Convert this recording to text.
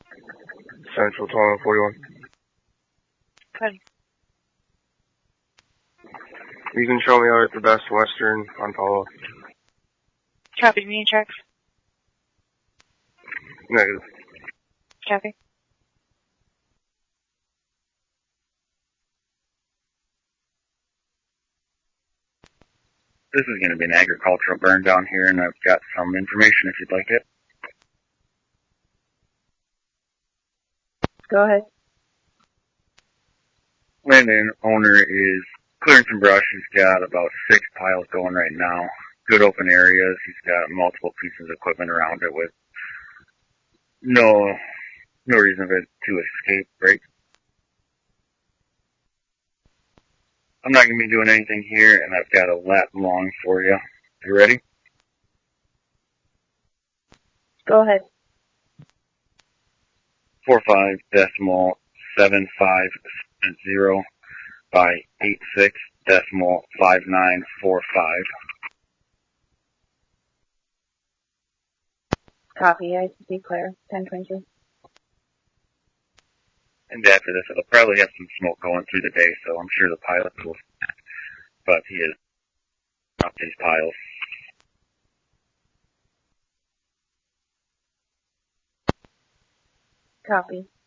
Central 1241. Good. You can show me out at the Best Western on Paulo. Copy. Me checks. Negative. Copy. This is going to be an agricultural burn down here, and I've got some information if you'd like it. Go ahead. Landowner is clearing some brush. He's got about 6 piles going right now. Good open areas. He's got multiple pieces of equipment around it with no reason of it to escape, right? I'm not going to be doing anything here, and I've got a lap long for you. You ready? Go ahead. 45.7570 by 86.5945. Copy. I see clear. 1022. And after this, it'll probably have some smoke going through the day, so I'm sure the pilot will, but he is up these piles. Copy.